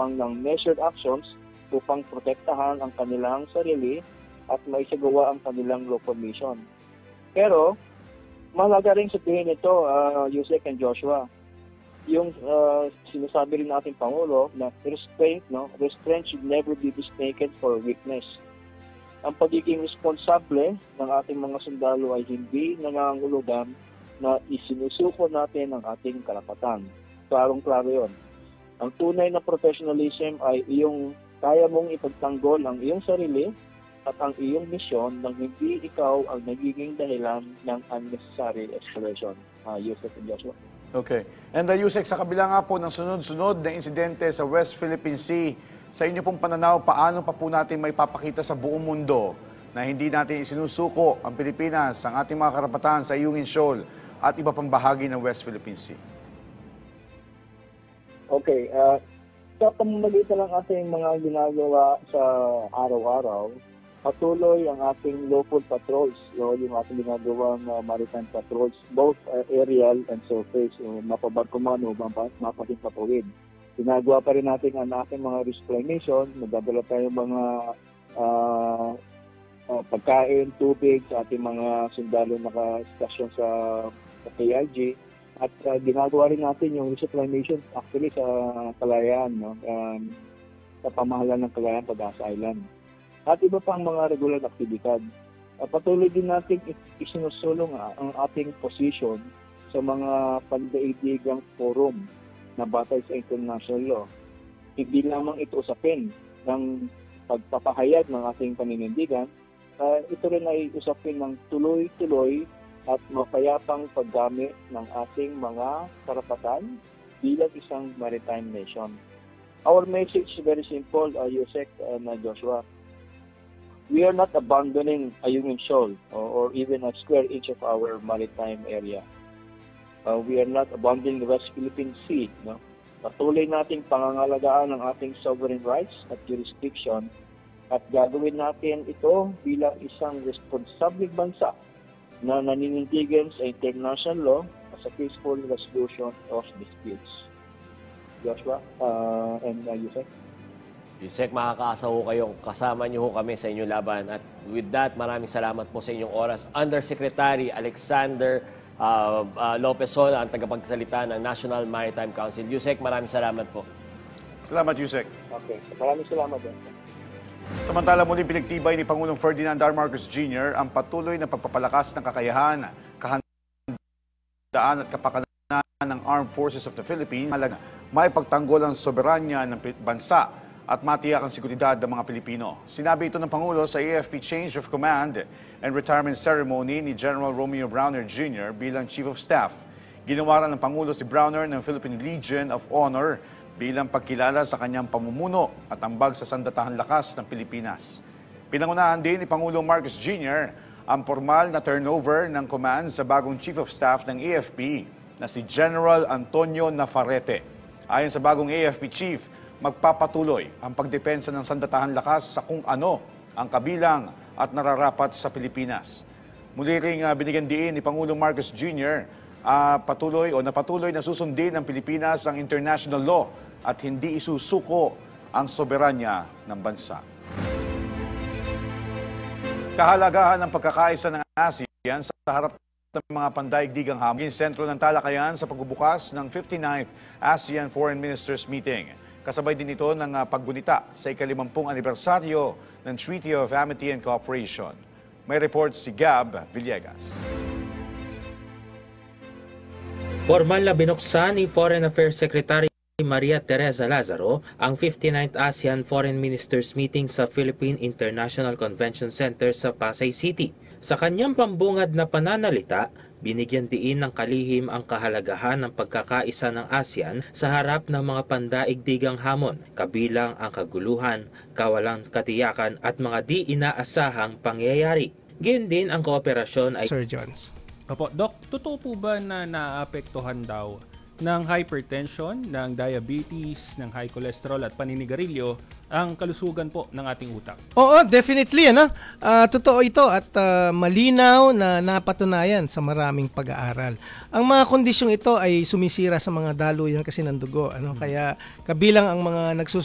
lamang ng measured actions upang protektahan ang kanilang sarili at maisagawa ang kanilang local mission. Pero, mahalaga rin sabihin ito, Yusek and Joshua, yung sinasabi rin natin Pangulo na restraint should never be mistaken for weakness. Ang pagiging responsable ng ating mga sundalo ay hindi nangangahulugan na isinusuko natin ang ating karapatan. Klarong-klaro yun. Ang tunay na professionalism ay iyong kaya mong ipagtanggol ang iyong sarili at ang iyong misyon nang hindi ikaw ang nagiging dahilan ng unnecessary escalation. Yusek and Joshua. Okay. And Yusek, sa kabila nga po ng sunod-sunod na insidente sa West Philippine Sea, sa inyo pong pananaw, paano pa po natin may papakita sa buong mundo na hindi natin isinusuko ang Pilipinas, ang ating mga karapatan sa Ayungin Shoal at iba pang bahagi ng West Philippine Sea? Okay. Sa pamamagitan ng ating mga ginagawa sa araw-araw, patuloy ang ating local patrols, yung ating ginagawang maritime patrols, both aerial and surface, mapabarko man o mapating papawid. Ginagawa pa rin natin ang ating mga reclamation, nagdadala tayong mga pagkain, tubig sa ating mga sundalo nakastasyon sa KIG. At ginagawa rin natin yung reclamation actually sa Kalayaan, sa pamahalaan ng Kalayaan, Pag-asa Island. At iba pang mga regular aktibidad. Patuloy din natin isinusulong ang ating position sa mga pandaigdigang forum na batay sa international law. Hindi lamang ito usapin ng pagpapahayag ng ating paninindigan, ito rin ay usapin ng tuloy-tuloy at mapayapang paggamit ng ating mga karapatan bilang isang maritime nation. Our message is very simple, Yusek and Joshua. We are not abandoning Ayungin Shoal or even a square inch of our maritime area. We are not abandoning the West Philippine Sea. Patuloy nating pangangalagaan ang ating sovereign rights at jurisdiction at gagawin natin ito bilang isang responsable bansa na naninindigan sa international law as a peaceful resolution of disputes. Joshua and Yusek. Yusek, makakaasa ho kayong kasama niyo ho kami sa inyong laban. At with that, maraming salamat po sa inyong oras. Undersecretary Alexander Lopez Sola, ang tagapagsalita ng National Maritime Council. Yusek, maraming salamat po. Salamat, Yusek. Okay, maraming salamat. Samantala, muli pinagtibay ni Pangulong Ferdinand R. Marcos Jr. ang patuloy na pagpapalakas ng kakayahan, kahandaan at kapakanan ng Armed Forces of the Philippines. May pagtanggol ang soberanya ng bansa at matiyak ang seguridad ng mga Pilipino. Sinabi ito ng Pangulo sa AFP Change of Command and Retirement Ceremony ni General Romeo Browner Jr. bilang Chief of Staff. Ginawaran ng Pangulo si Browner ng Philippine Legion of Honor bilang pagkilala sa kanyang pamumuno at ambag sa sandatahang lakas ng Pilipinas. Pinangunahan din ni Pangulong Marcos Jr. ang formal na turnover ng command sa bagong Chief of Staff ng AFP na si General Antonio Nafarrete. Ayon sa bagong AFP Chief, magpapatuloy ang pagdepensa ng sandatahang lakas sa kung ano ang kabilang at nararapat sa Pilipinas. Muli ring binigyan diin ni Pangulong Marcos Jr. Napatuloy na susundin ng Pilipinas ang international law at hindi isusuko ang soberanya ng bansa. Kahalagahan ng pagkakaisa ng ASEAN sa harap ng mga pandaigdigang hamon, sentro ng talakayan sa pagbubukas ng 59th ASEAN Foreign Ministers Meeting. Kasabay din ito ng paggunita sa ika-50 anibersaryo ng Treaty of Amity and Cooperation. May report si Gab Villegas. Formal na binuksan ni Foreign Affairs Secretary Maria Teresa Lazaro ang 59th ASEAN Foreign Ministers Meeting sa Philippine International Convention Center sa Pasay City. Sa kanyang pambungad na pananalita, binigyan diin ng kalihim ang kahalagahan ng pagkakaisa ng ASEAN sa harap ng mga pandaigdigang hamon, kabilang ang kaguluhan, kawalang katiyakan at mga di inaasahang pangyayari. Gayun din ang kooperasyon ay Sir Jones. Opo, Doc, totoo po ba na naapektuhan daw ng hypertension, ng diabetes, ng high cholesterol at paninigarilyo ang kalusugan po ng ating utak? Oo, definitely. Totoo ito at malinaw na napatunayan sa maraming pag-aaral. Ang mga kondisyong ito ay sumisira sa mga daluyan kasi ng dugo. Kaya kabilang ang mga